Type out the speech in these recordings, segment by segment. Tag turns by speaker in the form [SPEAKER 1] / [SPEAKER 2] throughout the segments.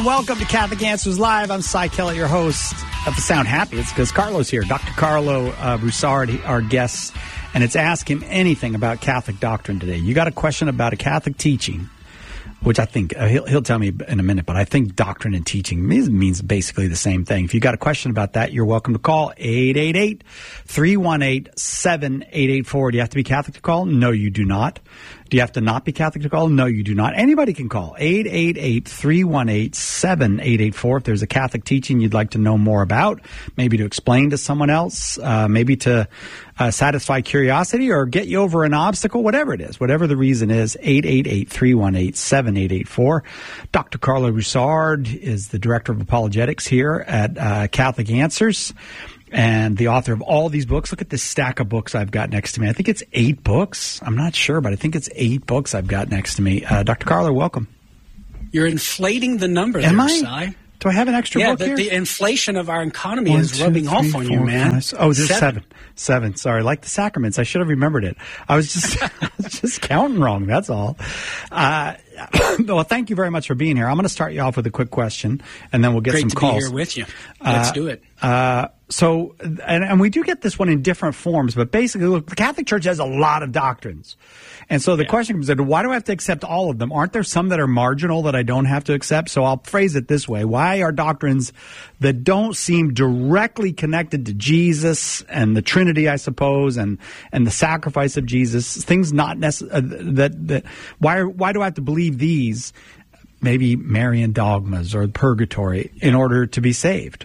[SPEAKER 1] welcome to Catholic Answers Live. I'm Cy Kellett, your host. If I sound happy, it's because Carlo's here. Dr. Carlo Broussard, our guest, and it's Ask Him Anything about Catholic doctrine today. You got a question about a Catholic teaching, which I think he'll tell me in a minute, but I think doctrine and teaching means basically the same thing. If you got a question about that, you're welcome to call 888-318-7884. Do you have to be Catholic to call? No, you do not. Do you have to not be Catholic to call? No, you do not. Anybody can call 888-318-7884 if there's a Catholic teaching you'd like to know more about, maybe to explain to someone else, maybe to satisfy curiosity or get you over an obstacle, whatever it is, whatever the reason is, 888-318-7884. Dr. Carlo Broussard is the Director of Apologetics here at Catholic Answers and the author of all these books. Look at this stack of books I've got next to me. I think it's 8 books. I'm not sure, but I think it's 8 books I've got next to me. Dr. Carlo, welcome.
[SPEAKER 2] You're inflating the number there, Cy.
[SPEAKER 1] Do I have an extra book here?
[SPEAKER 2] The inflation of our economy is rubbing off on you, man.
[SPEAKER 1] Oh, there's 7. 7. Sorry, like the sacraments. I should have remembered it. I was just counting wrong. That's all. Well, thank you very much for being here. I'm going to start you off with a quick question, and then we'll get some calls.
[SPEAKER 2] Great to be here with you. Let's do it.
[SPEAKER 1] So, and we do get this one in different forms, but basically, look, the Catholic Church has a lot of doctrines. And so the question comes in, why do I have to accept all of them? Aren't there some that are marginal that I don't have to accept? So I'll phrase it this way. Why are doctrines that don't seem directly connected to Jesus and the Trinity, I suppose, and the sacrifice of Jesus, things not necessary, why do I have to believe these, maybe Marian dogmas or purgatory, in order to be saved?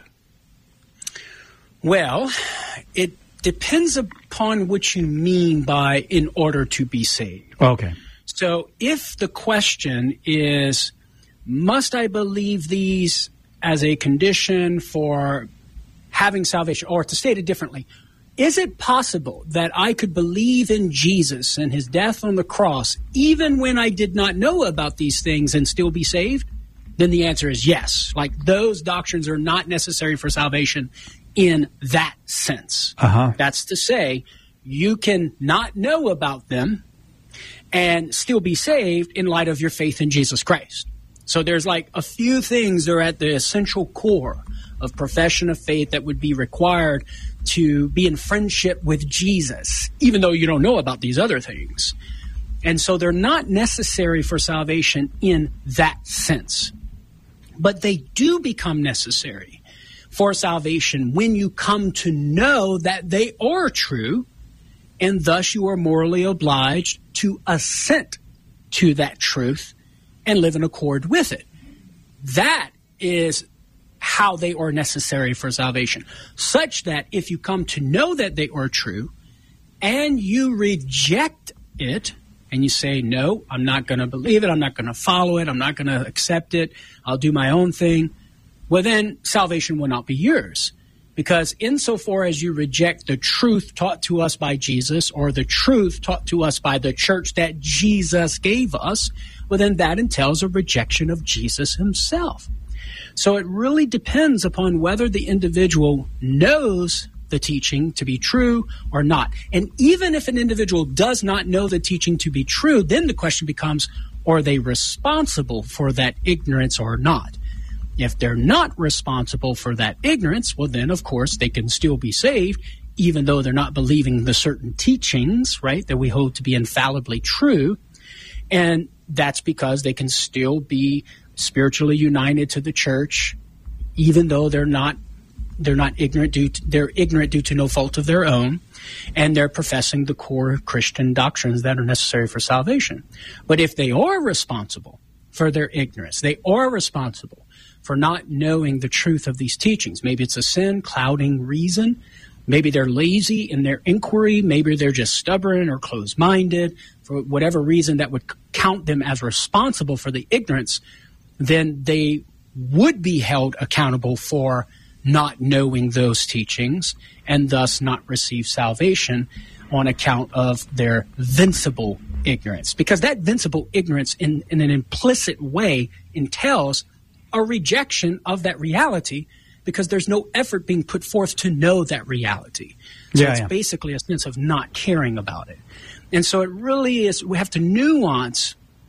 [SPEAKER 2] Well, it depends upon what you mean by in order to be saved.
[SPEAKER 1] Okay.
[SPEAKER 2] So if the question is, must I believe these as a condition for having salvation? Or to state it differently, is it possible that I could believe in Jesus and his death on the cross even when I did not know about these things and still be saved? Then the answer is yes. Like, those doctrines are not necessary for salvation in that sense. That's to say, you can not know about them and still be saved in light of your faith in Jesus Christ. So there's like a few things that are at the essential core of profession of faith that would be required to be in friendship with Jesus, even though you don't know about these other things. And so they're not necessary for salvation in that sense. But they do become necessary for salvation when you come to know that they are true, and thus you are morally obliged to assent to that truth and live in accord with it. That is how they are necessary for salvation, such that if you come to know that they are true and you reject it and you say, no, I'm not going to believe it, I'm not going to follow it, I'm not going to accept it, I'll do my own thing, well, then salvation will not be yours. Because insofar as you reject the truth taught to us by Jesus, or the truth taught to us by the church that Jesus gave us, well, then that entails a rejection of Jesus himself. So it really depends upon whether the individual knows the teaching to be true or not. And even if an individual does not know the teaching to be true, then the question becomes, are they responsible for that ignorance or not? If they're not responsible for that ignorance, well, then, of course, they can still be saved, even though they're not believing the certain teachings, right, that we hold to be infallibly true. And that's because they can still be spiritually united to the church, even though they're ignorant due to no fault of their own, and they're professing the core Christian doctrines that are necessary for salvation. But if they are responsible for their ignorance, they are responsible for not knowing the truth of these teachings. Maybe it's a sin clouding reason. Maybe they're lazy in their inquiry. Maybe they're just stubborn or closed-minded. For whatever reason that would count them as responsible for the ignorance, then they would be held accountable for not knowing those teachings and thus not receive salvation on account of their vincible ignorance. Because that vincible ignorance in an implicit way entails a rejection of that reality, because there's no effort being put forth to know that reality. So it's basically a sense of not caring about it. And so it really is, we have to nuance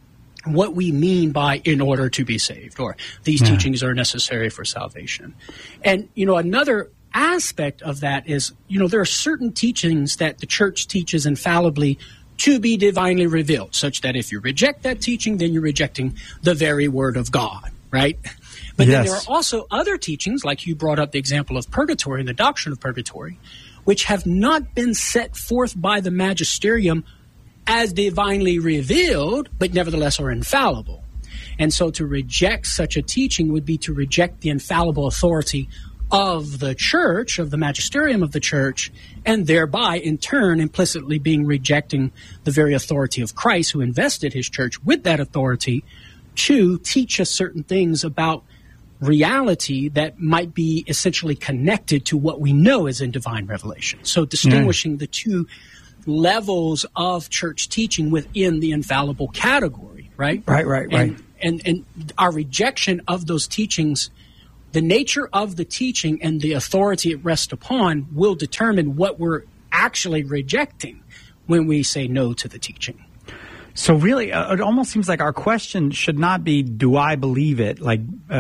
[SPEAKER 2] what we mean by in order to be saved, or these teachings are necessary for salvation. And, another aspect of that is, there are certain teachings that the church teaches infallibly to be divinely revealed, such that if you reject that teaching, then you're rejecting the very word of God, right? But then there are also other teachings, like you brought up the example of purgatory and the doctrine of purgatory, which have not been set forth by the magisterium as divinely revealed, but nevertheless are infallible. And so to reject such a teaching would be to reject the infallible authority of the church, of the magisterium of the church, and thereby, in turn, implicitly being rejecting the very authority of Christ, who invested his church with that authority to teach us certain things about reality that might be essentially connected to what we know is in divine revelation. So distinguishing the two levels of church teaching within the infallible category, right?
[SPEAKER 1] Right.
[SPEAKER 2] And our rejection of those teachings, the nature of the teaching and the authority it rests upon will determine what we're actually rejecting when we say no to the teaching.
[SPEAKER 1] So really, it almost seems like our question should not be, do I believe it? Like,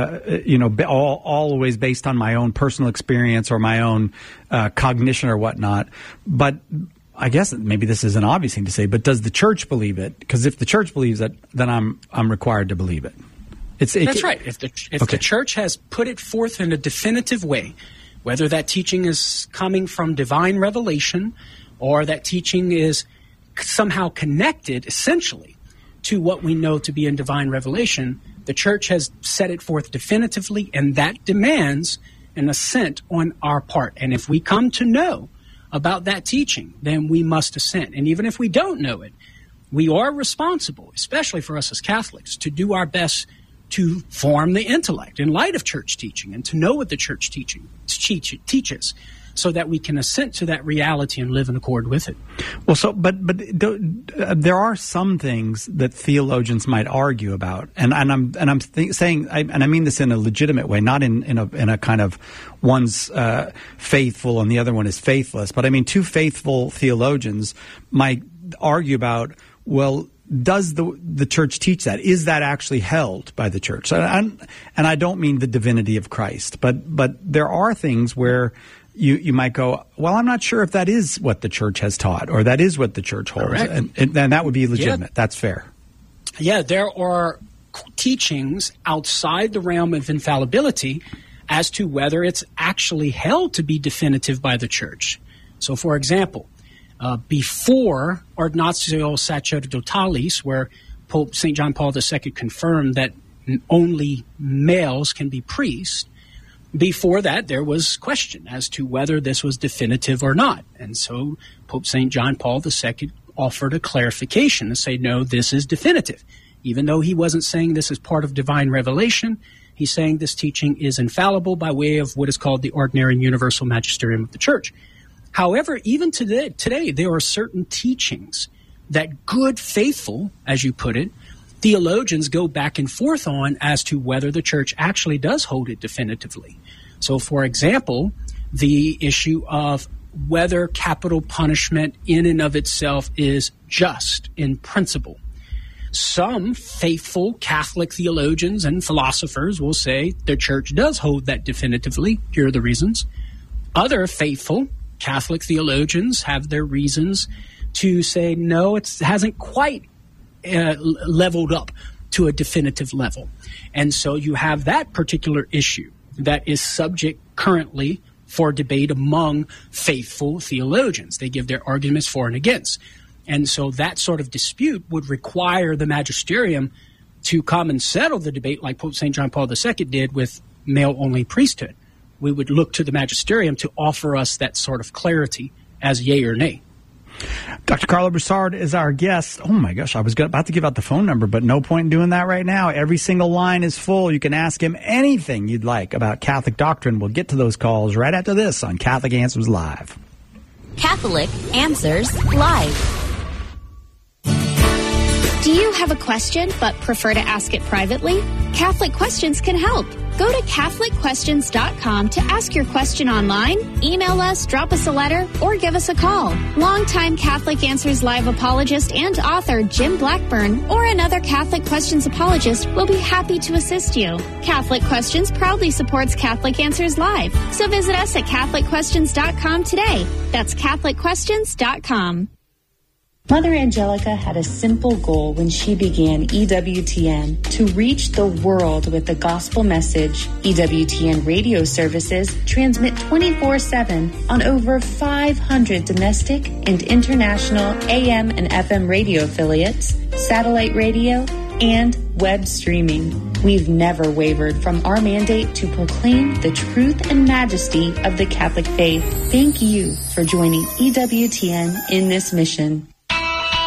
[SPEAKER 1] always based on my own personal experience or my own cognition or whatnot. But I guess maybe this is an obvious thing to say, but does the church believe it? Because if the church believes it, then I'm required to believe it.
[SPEAKER 2] That's right. If the church has put it forth in a definitive way, whether that teaching is coming from divine revelation or that teaching is somehow connected essentially to what we know to be in divine revelation, the church has set it forth definitively, and that demands an assent on our part. And if we come to know about that teaching, then we must assent. And even if we don't know it, we are responsible, especially for us as Catholics, to do our best to form the intellect in light of church teaching and to know what the church teaches, so that we can assent to that reality and live in accord with it.
[SPEAKER 1] Well, there are some things that theologians might argue about, and I'm saying, and I mean this in a legitimate way, not in a kind of one's faithful and the other one is faithless. But I mean, two faithful theologians might argue about, well, does the church teach that? Is that actually held by the church? And I don't mean the divinity of Christ, but there are things where you might go, well, I'm not sure if that is what the church has taught or that is what the church holds. And that would be legitimate. Yeah. That's fair.
[SPEAKER 2] Yeah, there are teachings outside the realm of infallibility as to whether it's actually held to be definitive by the church. So, for example, before Ordinatio Sacerdotalis, where Pope St. John Paul II confirmed that only males can be priests, before that, there was question as to whether this was definitive or not. And so Pope St. John Paul II offered a clarification to say, no, this is definitive. Even though he wasn't saying this is part of divine revelation, he's saying this teaching is infallible by way of what is called the ordinary and universal magisterium of the church. However, even today, there are certain teachings that good, faithful, as you put it, theologians go back and forth on as to whether the church actually does hold it definitively. So, for example, the issue of whether capital punishment in and of itself is just in principle. Some faithful Catholic theologians and philosophers will say the church does hold that definitively. Here are the reasons. Other faithful Catholic theologians have their reasons to say, no, it hasn't quite leveled up to a definitive level. And so you have that particular issue that is subject currently for debate among faithful theologians. They give their arguments for and against. And so that sort of dispute would require the magisterium to come and settle the debate like Pope St. John Paul II did with male-only priesthood. We would look to the magisterium to offer us that sort of clarity as yea or nay.
[SPEAKER 1] Dr. Carlo Broussard is our guest. Oh, my gosh, I was about to give out the phone number, but no point in doing that right now. Every single line is full. You can ask him anything you'd like about Catholic doctrine. We'll get to those calls right after this on Catholic Answers Live.
[SPEAKER 3] Catholic Answers Live. Do you have a question but prefer to ask it privately? Catholic Questions can help. Go to CatholicQuestions.com to ask your question online, email us, drop us a letter, or give us a call. Longtime Catholic Answers Live apologist and author Jim Blackburn or another Catholic Questions apologist will be happy to assist you. Catholic Questions proudly supports Catholic Answers Live, so visit us at CatholicQuestions.com today. That's CatholicQuestions.com.
[SPEAKER 4] Mother Angelica had a simple goal when she began EWTN, to reach the world with the gospel message. EWTN radio services transmit 24/7 on over 500 domestic and international AM and FM radio affiliates, satellite radio, and web streaming. We've never wavered from our mandate to proclaim the truth and majesty of the Catholic faith. Thank you for joining EWTN in this mission.